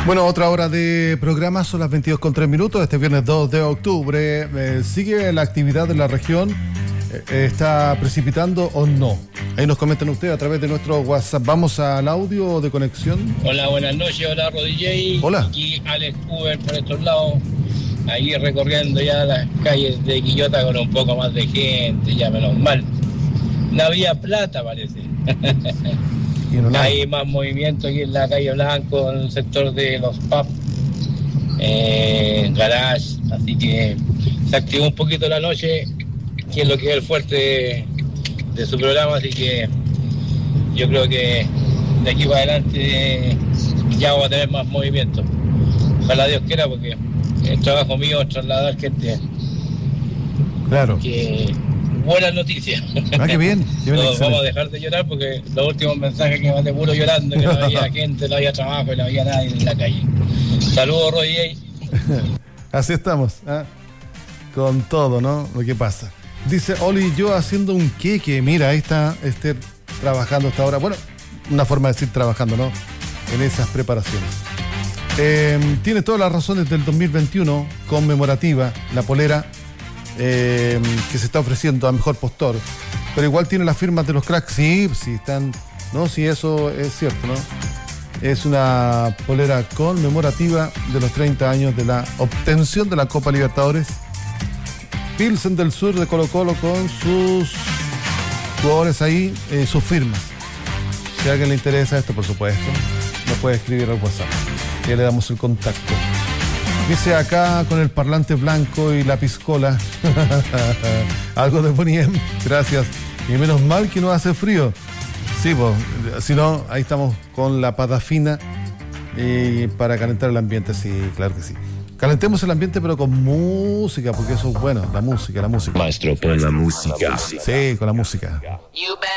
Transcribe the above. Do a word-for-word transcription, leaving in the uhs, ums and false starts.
Bueno, otra hora de programa, son las veintidós con tres minutos, este viernes dos de octubre. Eh, ¿Sigue la actividad de la región? Eh, ¿Está precipitando o no? Ahí nos comentan ustedes a través de nuestro WhatsApp. Vamos al audio de conexión. Hola, buenas noches, hola Rodilla. Hola. Aquí Alex Uber por estos lados. Ahí recorriendo ya las calles de Quillota con un poco más de gente, ya menos mal. No había plata, parece. Y no hay más movimiento aquí en la calle Blanco, en el sector de los pubs, eh, garage, así que se activó un poquito la noche, que es lo que es el fuerte de, de su programa, así que yo creo que de aquí para adelante ya vamos a tener más movimiento. Ojalá Dios quiera, porque el trabajo mío es trasladar gente. Claro. Que buenas noticias. Ah, qué bien. Qué bien, no, excelente. vamos a dejar de llorar porque los últimos mensajes que mandé puro llorando, que no había gente, no había trabajo y no había nadie en la calle. Saludos, Roy. Así estamos, ¿eh? Con todo, ¿no? Lo que pasa. Dice Oli, yo haciendo un queque. Mira, ahí está Esther trabajando hasta ahora. Bueno, una forma de decir trabajando, ¿no? En esas preparaciones. Eh, tiene todas las razones del dos mil veintiuno, conmemorativa, la polera eh, que se está ofreciendo a mejor postor. Pero igual tiene las firmas de los cracks. Sí, sí, están. No, sí, eso es cierto, ¿no? Es una polera conmemorativa de los treinta años de la obtención de la Copa Libertadores. Pilsen del Sur de Colo Colo con sus jugadores ahí, eh, sus firmas. Si a alguien le interesa esto, por supuesto, nos puede escribir al WhatsApp. Ya le damos el contacto. Dice acá con el parlante blanco y la piscola. Algo de Boniem, gracias. Y menos mal que no hace frío. Sí, pues, si no, ahí estamos con la pata fina y para calentar el ambiente, sí, claro que sí. Calentemos el ambiente, pero con música, porque eso es bueno, la música, la música. Maestro, pon la música. Sí, con la música.